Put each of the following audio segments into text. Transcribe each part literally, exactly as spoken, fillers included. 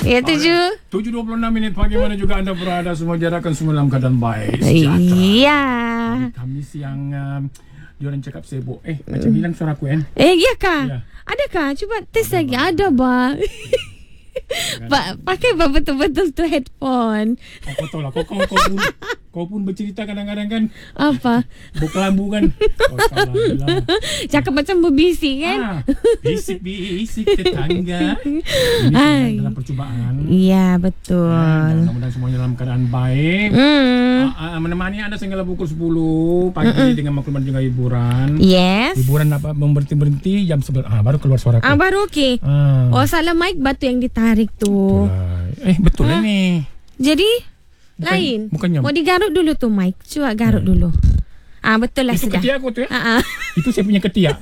Ya, tujuh. tujuh dua puluh enam minit pagi, mana juga anda berada, semua jarakan semua dalam keadaan baik. Iya. Hari Khamis yang um, diorang cakap sibuk. Eh, macam hilang suara aku kan? Eh, iya kah? Ya. Adakah? Cuba test lagi. Ada, ba. Pa- pakai ba betul-betul tu headphone. Oh, kau tahu lah. Kau, kau, kau, pun, kau pun bercerita kadang-kadang kan. Apa? Berkelambu kan. Oh, salah lah. Cakap macam berbisik kan? Ah, bisik-bisik tetangga. Ini Ay. dalam percubaan. Iya, betul. Ah, mudah-mudahan semuanya dalam keadaan baik. Hmm. Ah, ah, menemani anda sehingga pukul sepuluh pagi Mm-mm. dengan maklumat juga hiburan. Yes. Hiburan apa berhenti-berhenti jam sebelas. Ah, baru keluar suara aku. Ah, baru okey. Ah. Oh, salah mic batu yang ditarik tu. Betul. Eh, betul Ah. lah ni. Jadi Bukan- lain. bukannya- Mau digaruk dulu tu mic. Cuba garuk Hmm. dulu. Ah, betul lah Itu sudah. ketiak aku tu ya. Ah, ah. Itu saya punya ketiak.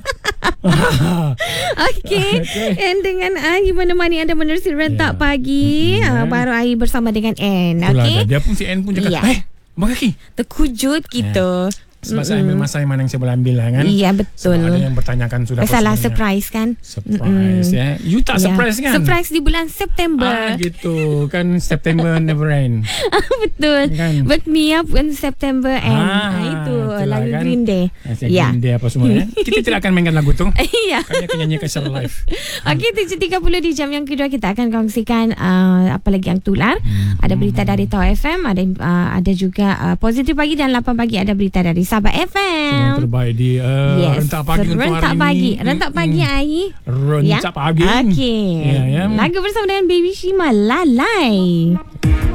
Okey. Okey. And dengan Ai menemani anda menerusi rentak Ya. pagi. Mm-hmm. Ah, baru Ai bersama dengan Ann. Itulah Okey. dah. Dia pun si N pun cakap, Ya. eh, Abang Kaki. Terkujut kita. Sebab saya ambil masa yang mana yang saya boleh ambil lah kan. Iya, betul. Sebab ada yang bertanyakan sudah apa Salah sebenarnya. surprise kan? Surprise ya. You tak surprise kan? Surprise di bulan September. Ah gitu. Kan September never end. Betul. Kan? Wake me up when September end. Ah, Ah, itu itulah lagu kan. Green Day. Asyik Ya. Green Day apa semua ya. Kita tidak akan mainkan lagu tu. Iya. Kami akan nyanyikan secara live. Okey, tujuh tiga puluh di jam yang kedua kita akan kongsikan uh, apa lagi yang tular. Hmm. Ada berita dari Tau F M, ada uh, ada juga uh, Positif Pagi, dan lapan pagi ada berita dari Sabah F M. Yang terbaik di uh, Yes. rentak pagi untuk Rentak hari pagi. ini. Rentak pagi Hmm. Ai. Rentak pagi. Okey. Ya, ya. Lagu bersama dengan Baby Shima, Lalai.